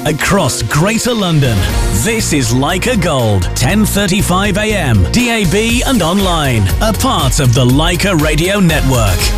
across Greater London. This is Leica Gold, 10:35 a.m. DAB and online. A part of the Leica Radio Network.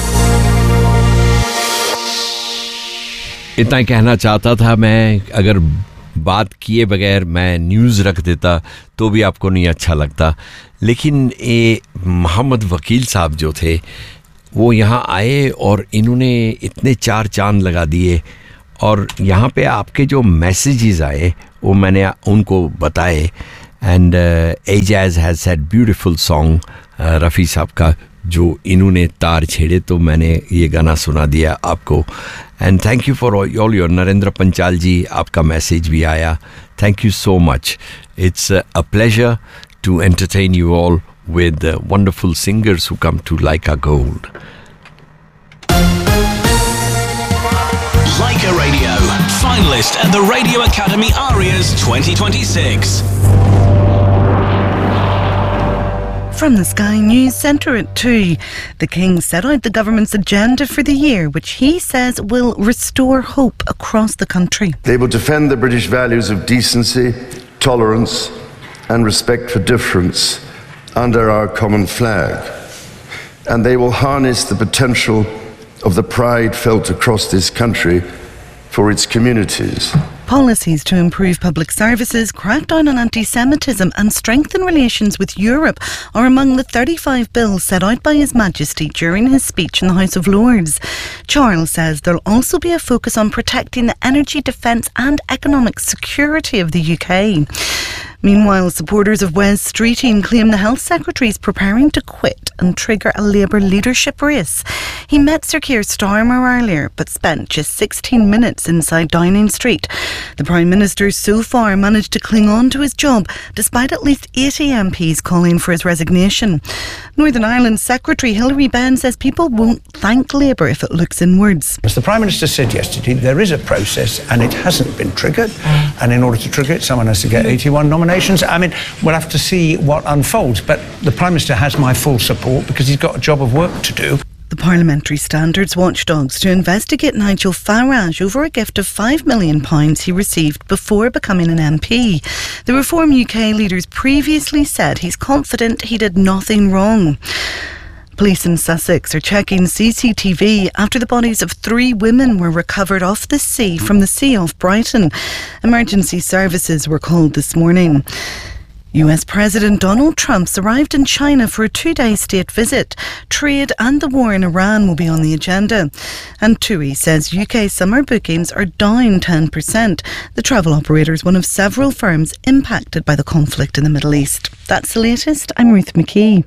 इतना ही कहना चाहता था मैं. अगर बात किए बगैर मैं न्यूज़ रख देता तो भी आपको नहीं अच्छा लगता. लेकिन ये मोहम्मद वकील साहब जो थे वो यहाँ आए और इन्होंने इतने चार चांद लगा दिए. और यहाँ पे आपके जो मैसेजेस आए वो मैंने उनको बताए. And Ejaz has said beautiful song Rafi साहब का जो इन्होंने तार छेड़े, तो मैंने ये गाना सुना दिया आपको. And thank you for all your Narendra Panchal जी, आपका मैसेज भी आया. Thank you so much. It's a pleasure to entertain you all with wonderful singers who come to Leica Gold. Leica Radio, finalist at the Radio Academy Arias 2026. From the Sky News Centre at 2, the King set out the government's agenda for the year, which he says will restore hope across the country. They will defend the British values of decency, tolerance and respect for difference under our common flag, and they will harness the potential of the pride felt across this country for its communities. Policies to improve public services, crack down on anti-Semitism and strengthen relations with Europe are among the 35 bills set out by His Majesty during his speech in the House of Lords. Charles says there'll also be a focus on protecting the energy, defence and economic security of the UK. Meanwhile, supporters of Wes Streeting claim the Health Secretary is preparing to quit and trigger a Labour leadership race. He met Sir Keir Starmer earlier, but spent just 16 minutes inside Downing Street. The Prime Minister so far managed to cling on to his job, despite at least 80 MPs calling for his resignation. Northern Ireland Secretary Hilary Benn says people won't thank Labour if it looks inwards. As the Prime Minister said yesterday, there is a process and it hasn't been triggered. And in order to trigger it, someone has to get 81 nominations. I mean, we'll have to see what unfolds. But the Prime Minister has my full support because he's got a job of work to do. The Parliamentary Standards watchdogs to investigate Nigel Farage over a gift of £5 million he received before becoming an MP. The Reform UK leaders previously said he's confident he did nothing wrong. Police in Sussex are checking CCTV after the bodies of 3 women were recovered off the sea from the sea off Brighton. Emergency services were called this morning. US President Donald Trump's arrived in China for a 2-day state visit. Trade and the war in Iran will be on the agenda. And TUI says UK summer bookings are down 10%. The travel operator is one of several firms impacted by the conflict in the Middle East. That's the latest. I'm Ruth McKee.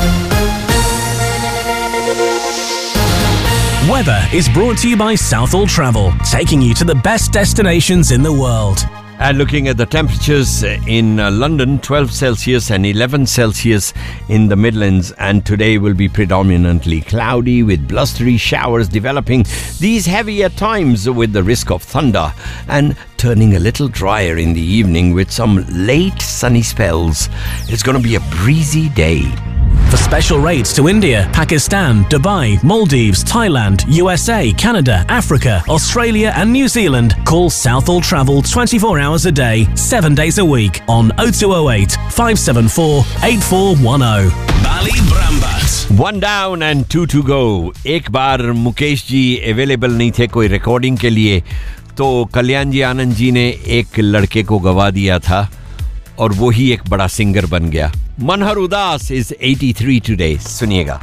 Weather is brought to you by Southall Travel, taking you to the best destinations in the world. And looking at the temperatures in London, 12 Celsius and 11 Celsius in the Midlands, and today will be predominantly cloudy with blustery showers developing, these heavy at times with the risk of thunder, and turning a little drier in the evening with some late sunny spells. It's going to be a breezy day. For special rates to India, Pakistan, Dubai, Maldives, Thailand, USA, Canada, Africa, Australia and New Zealand, call Southall Travel 24 hours a day, 7 days a week on 0208 574 8410. Bali Brambat. 1 down and 2 to go. एक बार Mukesh ji available नहीं थे कोई recording के लिए, तो कल्याण जी आनंद जी ने एक लड़के को गवा दिया था और वो ही एक बड़ा सिंगर बन गया. मनहर उदास is 83 today. सुनिएगा.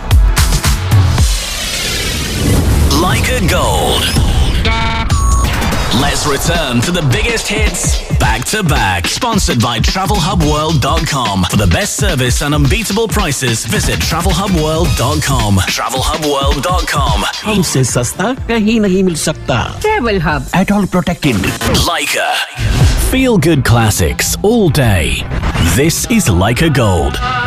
Leica Gold. Let's return to the biggest hits back to back. Sponsored by TravelHubWorld.com. For the best service and unbeatable prices, visit TravelHubWorld.com. TravelHubWorld.com. हमसे सस्ता कहीं नहीं मिल सकता. Travel Hub. At all protected. Leica. Feel good classics all day. This is Leica Gold.